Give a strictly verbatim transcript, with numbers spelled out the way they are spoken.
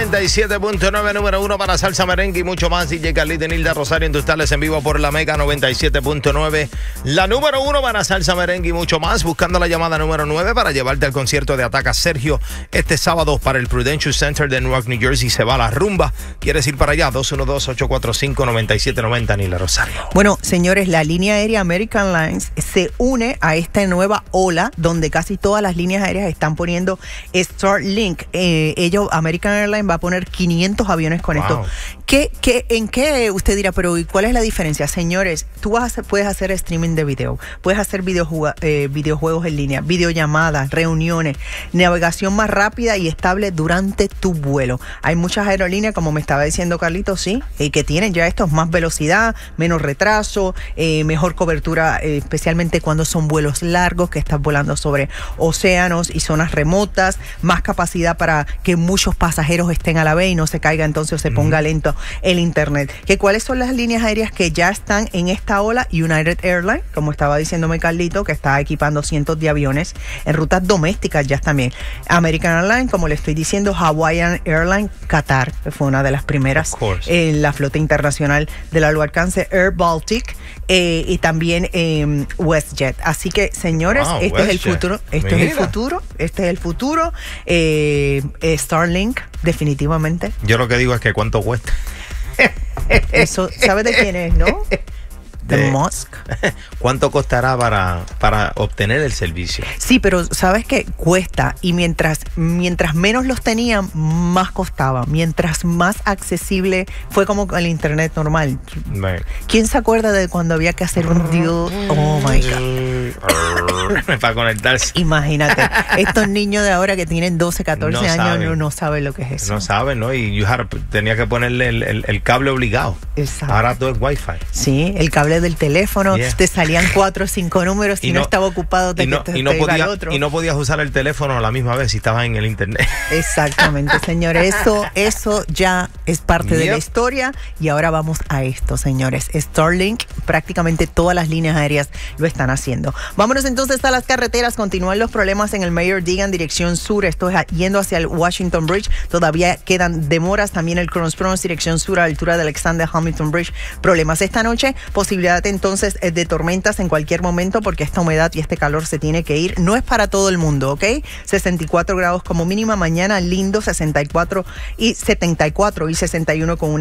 noventa y siete punto nueve, número uno para salsa, merengue y mucho más. D J Carlito y Nilda Rosario en tus tardes en vivo por la Mega noventa y siete punto nueve. La número uno para salsa, merengue y mucho más. Buscando la llamada número nueve para llevarte al concierto de Ataca Sergio este sábado para el Prudential Center de Newark, New Jersey. Se va a la rumba. ¿Quieres ir para allá? dos uno dos, ocho cuatro cinco, nueve siete nueve cero, Nilda Rosario. Bueno, señores, la línea aérea American Airlines se une a esta nueva ola donde casi todas las líneas aéreas están poniendo Starlink. Eh, ellos, American Airlines va a poner quinientos aviones con wow. esto. ¿Qué, qué, ¿En qué usted dirá, pero ¿y cuál es la diferencia? Señores, tú vas a hacer, puedes hacer streaming de video, puedes hacer videojuegos, eh, videojuegos en línea, videollamadas, reuniones, navegación más rápida y estable durante tu vuelo. Hay muchas aerolíneas, como me estaba diciendo Carlito, sí, eh, que tienen ya estos más velocidad, menos retraso, eh, mejor cobertura, eh, especialmente cuando son vuelos largos, que estás volando sobre océanos y zonas remotas, más capacidad para que muchos pasajeros estén a la vez y no se caiga entonces o se ponga mm. lento el internet. ¿Que ¿Cuáles son las líneas aéreas que ya están en esta ola? United Airlines, como estaba diciéndome Carlito, que está equipando cientos de aviones en rutas domésticas ya también. American Airlines, como le estoy diciendo, Hawaiian Airlines, Qatar, que fue una de las primeras en la flota internacional de largo alcance, Air Baltic, eh, y también eh, WestJet. Así que, señores, wow, este WestJet. es el futuro. Esto Mira. es el futuro. Este es el futuro. Eh, eh, Starlink, definitivamente. Yo lo que digo es que cuánto cuesta. Eso, ¿sabes de quién es, no? De, de Musk. ¿Cuánto costará para, para obtener el servicio? Sí, pero sabes que cuesta y mientras, mientras menos los tenían, más costaba. Mientras más accesible fue como el internet normal. Man. ¿Quién se acuerda de cuando había que hacer un deal? Oh my God. Para conectarse. Imagínate, estos niños de ahora que tienen doce, catorce no años saben. No, no saben lo que es eso. No saben, ¿no? Y you had, tenía que ponerle el, el, el cable obligado. Exacto. Ahora todo es Wi-Fi. Sí, el cable del teléfono, yeah. te salían cuatro o cinco números y, y no, no estaba ocupado te, y no, te, y no te podía, iba al otro. Y no podías usar el teléfono a la misma vez si estabas en el internet. Exactamente, señores. Eso, eso ya es parte yep. de la historia. Y ahora vamos a esto, señores. Starlink, prácticamente todas las líneas aéreas lo están haciendo. Vámonos entonces a las carreteras. Continúan los problemas en el Mayor Digan, dirección sur. Esto es yendo hacia el Washington Bridge. Todavía quedan demoras. También el Cross Bronx, dirección sur, a la altura del Alexander Hamilton Bridge. Problemas esta noche. Posibilidad entonces de tormentas en cualquier momento porque esta humedad y este calor se tiene que ir. No es para todo el mundo, ¿ok? sesenta y cuatro grados como mínima. Mañana lindo, sesenta y cuatro y setenta y cuatro y sesenta y uno con una